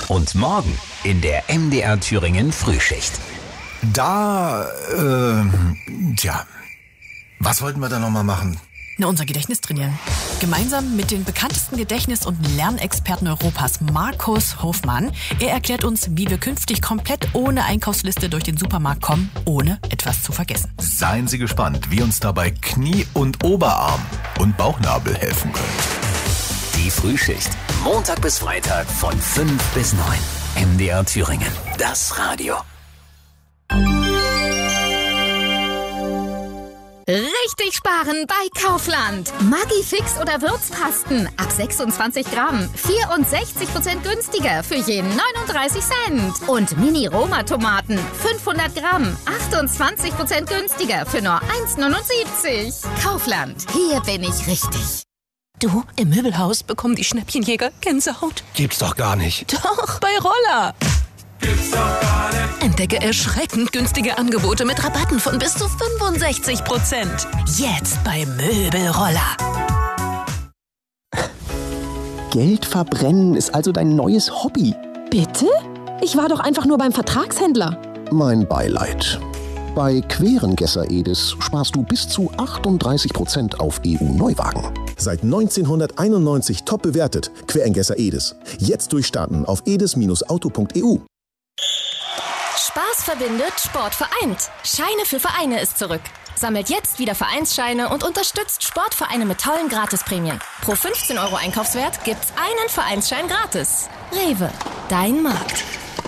Und morgen in der MDR Thüringen Frühschicht. Was wollten wir da nochmal machen? Unser Gedächtnis trainieren. Gemeinsam mit den bekanntesten Gedächtnis- und Lernexperten Europas, Markus Hofmann. Er erklärt uns, wie wir künftig komplett ohne Einkaufsliste durch den Supermarkt kommen, ohne etwas zu vergessen. Seien Sie gespannt, wie uns dabei Knie- und Oberarm und Bauchnabel helfen können. Die Frühschicht. Montag bis Freitag von 5 bis 9. MDR Thüringen. Das Radio. Richtig sparen bei Kaufland. Maggi-Fix oder Würzpasten ab 26 Gramm. 64% günstiger für je 39 Cent. Und Mini-Roma-Tomaten 500 Gramm. 28% günstiger für nur 1,79. Kaufland. Hier bin ich richtig. Du, im Möbelhaus bekommen die Schnäppchenjäger Gänsehaut. Gibt's doch gar nicht. Doch, bei Roller. Gibt's doch gar nicht. Entdecke erschreckend günstige Angebote mit Rabatten von bis zu 65%. Jetzt bei Möbelroller. Geld verbrennen ist also dein neues Hobby. Bitte? Ich war doch einfach nur beim Vertragshändler. Mein Beileid. Bei Querengesser Edis sparst du bis zu 38% auf EU-Neuwagen. Seit 1991 top bewertet. Querengesser Edis. Jetzt durchstarten auf edis-auto.eu. Spaß verbindet, Sport vereint. Scheine für Vereine ist zurück. Sammelt jetzt wieder Vereinsscheine und unterstützt Sportvereine mit tollen Gratisprämien. Pro 15 € Einkaufswert gibt's einen Vereinsschein gratis. Rewe, dein Markt.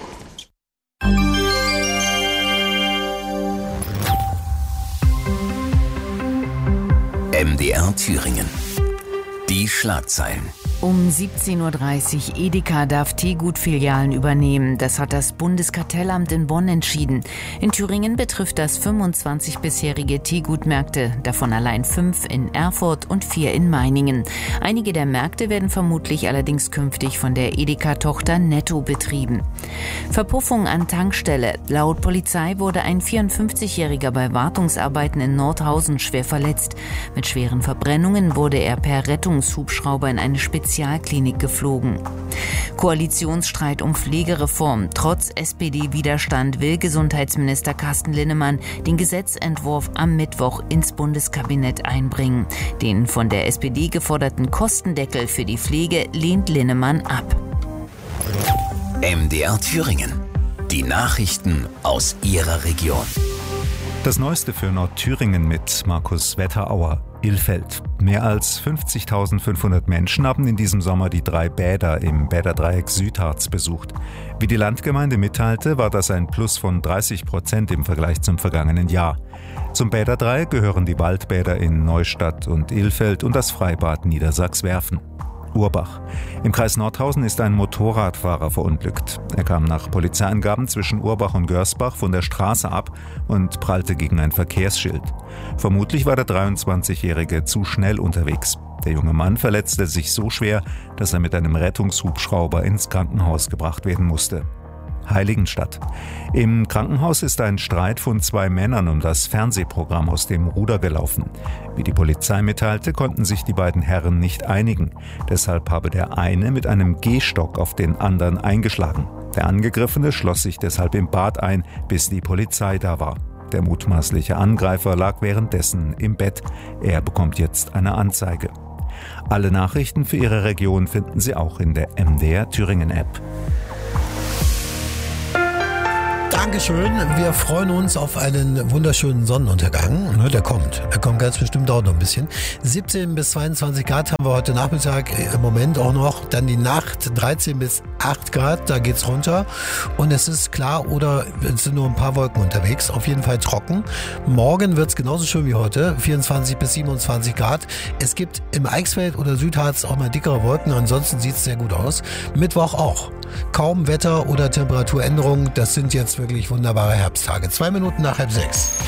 MDR Thüringen. Die Schlagzeilen. Um 17.30 Uhr, Edeka darf Teegut-Filialen übernehmen. Das hat das Bundeskartellamt in Bonn entschieden. In Thüringen betrifft das 25 bisherige Teegutmärkte, davon allein 5 in Erfurt und 4 in Meiningen. Einige der Märkte werden vermutlich allerdings künftig von der Edeka-Tochter Netto betrieben. Verpuffung an Tankstelle. Laut Polizei wurde ein 54-Jähriger bei Wartungsarbeiten in Nordhausen schwer verletzt. Mit schweren Verbrennungen wurde er per Rettungshubschrauber in eine Spezialklinik geflogen. Koalitionsstreit um Pflegereform. Trotz SPD-Widerstand will Gesundheitsminister Carsten Linnemann den Gesetzentwurf am Mittwoch ins Bundeskabinett einbringen. Den von der SPD geforderten Kostendeckel für die Pflege lehnt Linnemann ab. MDR Thüringen. Die Nachrichten aus Ihrer Region. Das Neueste für Nordthüringen mit Markus Wetterauer. Ilfeld. Mehr als 50.500 Menschen haben in diesem Sommer die 3 Bäder im Bäderdreieck Südharz besucht. Wie die Landgemeinde mitteilte, war das ein Plus von 30% im Vergleich zum vergangenen Jahr. Zum Bäderdreieck gehören die Waldbäder in Neustadt und Ilfeld und das Freibad Niedersachswerfen. Urbach. Im Kreis Nordhausen ist ein Motorradfahrer verunglückt. Er kam nach Polizeiangaben zwischen Urbach und Görsbach von der Straße ab und prallte gegen ein Verkehrsschild. Vermutlich war der 23-Jährige zu schnell unterwegs. Der junge Mann verletzte sich so schwer, dass er mit einem Rettungshubschrauber ins Krankenhaus gebracht werden musste. Heiligenstadt. Im Krankenhaus ist ein Streit von 2 Männern um das Fernsehprogramm aus dem Ruder gelaufen. Wie die Polizei mitteilte, konnten sich die beiden Herren nicht einigen. Deshalb habe der eine mit einem Gehstock auf den anderen eingeschlagen. Der Angegriffene schloss sich deshalb im Bad ein, bis die Polizei da war. Der mutmaßliche Angreifer lag währenddessen im Bett. Er bekommt jetzt eine Anzeige. Alle Nachrichten für Ihre Region finden Sie auch in der MDR Thüringen App. Dankeschön. Wir freuen uns auf einen wunderschönen Sonnenuntergang. Der kommt. Er kommt ganz bestimmt auch noch ein bisschen. 17 bis 22 Grad haben wir heute Nachmittag im Moment auch noch. Dann die Nacht 13 bis 8 Grad. Da geht's runter. Und es ist klar oder es sind nur ein paar Wolken unterwegs. Auf jeden Fall trocken. Morgen wird's genauso schön wie heute. 24 bis 27 Grad. Es gibt im Eichsfeld oder Südharz auch mal dickere Wolken. Ansonsten sieht's sehr gut aus. Mittwoch auch. Kaum Wetter- oder Temperaturänderungen. Das sind jetzt wirklich wunderbare Herbsttage. 2 Minuten nach 5:30.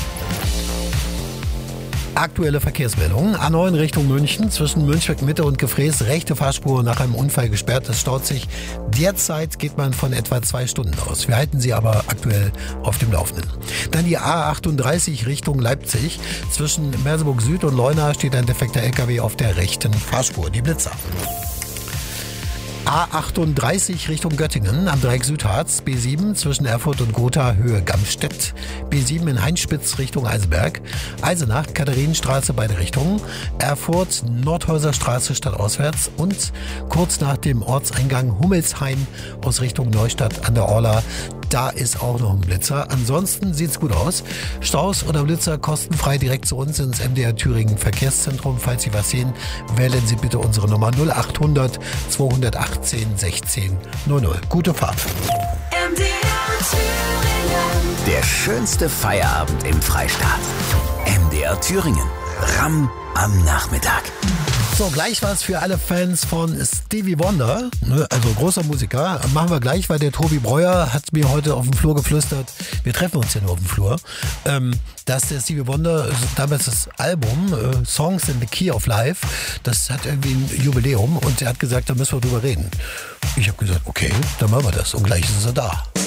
Aktuelle Verkehrsmeldungen. A9 Richtung München, zwischen Münchberg Mitte und Gefrees, rechte Fahrspur nach einem Unfall gesperrt. Es staut sich. Derzeit geht man von etwa 2 Stunden aus. Wir halten Sie aber aktuell auf dem Laufenden. Dann die A38 Richtung Leipzig. Zwischen Merseburg Süd und Leuna steht ein defekter LKW auf der rechten Fahrspur. Die Blitzer. A38 Richtung Göttingen am Dreieck Südharz, B7 zwischen Erfurt und Gotha Höhe Gamstedt, B7 in Heinspitz Richtung Eisenberg, Eisenach, Katharinenstraße beide Richtungen, Erfurt, Nordhäuserstraße stadtauswärts und kurz nach dem Ortseingang Hummelsheim aus Richtung Neustadt an der Orla. Da ist auch noch ein Blitzer. Ansonsten sieht's gut aus. Staus oder Blitzer kostenfrei direkt zu uns ins MDR Thüringen Verkehrszentrum. Falls Sie was sehen, wählen Sie bitte unsere Nummer 0800 218 16 00. Gute Fahrt. MDR Thüringen. Der schönste Feierabend im Freistaat. MDR Thüringen. Ram am Nachmittag. So, gleich was für alle Fans von Stevie Wonder, also großer Musiker. Machen wir gleich, weil der Tobi Breuer hat mir heute auf dem Flur geflüstert, wir treffen uns ja nur auf dem Flur, dass der Stevie Wonder, damals das Album Songs in the Key of Life, das hat irgendwie ein Jubiläum und er hat gesagt, da müssen wir drüber reden. Ich habe gesagt, okay, dann machen wir das und gleich ist er da.